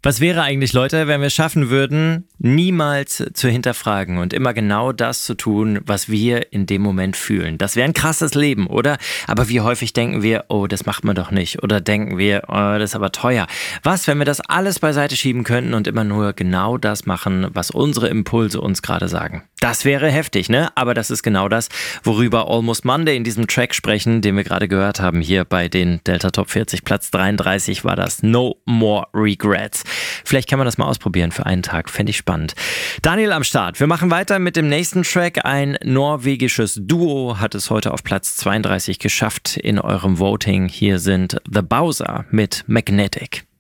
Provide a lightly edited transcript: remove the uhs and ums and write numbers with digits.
Was wäre eigentlich, Leute, wenn wir es schaffen würden, niemals zu hinterfragen und immer genau das zu tun, was wir in dem Moment fühlen? Das wäre ein krasses Leben, oder? Aber wie häufig denken wir, oh, das macht man doch nicht. Oder denken wir, oh, das ist aber teuer. Was, wenn wir das alles beiseite schieben könnten und immer nur genau das machen, was unsere Impulse uns gerade sagen? Das wäre heftig, ne? Aber das ist genau das, worüber Almost Monday in diesem Track sprechen, den wir gerade gehört haben, hier bei den Delta Top 40. Platz 33 war das No More Regrets. Vielleicht kann man das mal ausprobieren für einen Tag. Fände ich spannend. Daniel am Start. Wir machen weiter mit dem nächsten Track. Ein norwegisches Duo hat es heute auf Platz 32 geschafft in eurem Voting. Hier sind The Bowser mit Magnetic.